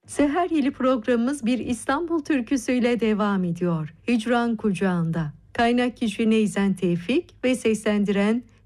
Seher Yeli programımız bir İstanbul türküsüyle devam ediyor. Hicran Kucağında. Kaynak kişi Neyzen Tevfik ve seslendiren